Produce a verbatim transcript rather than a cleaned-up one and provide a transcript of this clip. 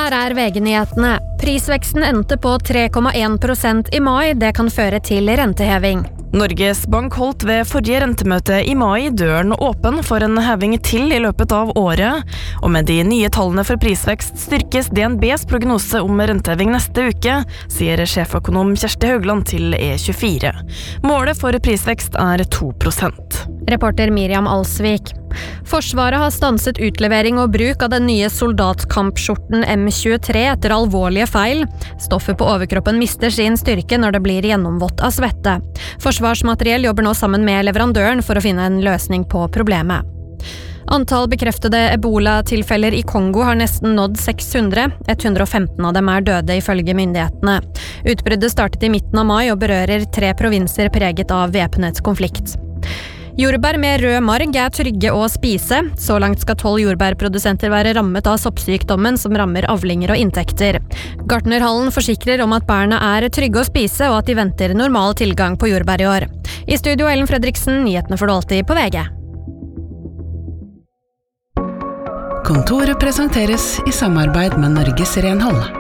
Her er V G-nyhetene. Prisveksten endte på tre komma en prosent i mai. Det kan føre til renteheving. Norges Bank holdt ved forrige rentemøte i mai døren åpen for en heving til i løpet av året, og med de nye tallene for prisvekst styrkes D N B's prognose om renteheving neste uke, sier sjeføkonom Kjersti Haugland til E tjuefire. Målet for prisvekst er to prosent. Reporter Miriam Alsvik. Forsvaret har stanset utlevering og bruk av den nye soldatkampskjorten M tjuetre etter alvorlige feil. Stoffet på overkroppen mister sin styrke når det blir gjennomvått av svette. Forsvarsmateriell jobber nå sammen med leverandøren for å finne en løsning på problemet. Antall bekreftede ebola-tilfeller i Kongo har nesten nådd seks hundre. hundre og femten av dem er døde ifølge myndighetene. Utbruddet startet i midten av mai og berører tre provinser preget av væpnet konflikt. Jordbær med rød marg er trygge å spise. Så langt skal tolv jordbærprodusenter være rammet av soppsykdommen som rammer avlinger og inntekter. Gartnerhallen forsikrer om at bærene er trygge å spise og at de venter normal tilgang på jordbær i år. I studio Ellen Fredriksen, nyhetene får du alltid på V G. Kontoret presenteres i samarbeid med Norges Renhold.